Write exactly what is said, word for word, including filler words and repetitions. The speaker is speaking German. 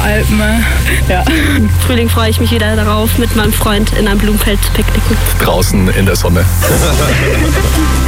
Alpen. Ja. Im Frühling freue ich mich wieder darauf, mit meinem Freund in einem Blumenfeld zu picknicken. Draußen in der Sonne.